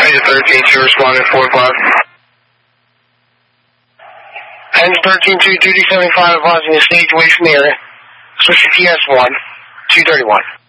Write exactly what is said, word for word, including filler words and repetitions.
Engine thirteen two responding four o'clock. Engine thirteen two, duty seventy-five, advising the stage away from the area. Switch to T S one, two thirty-one.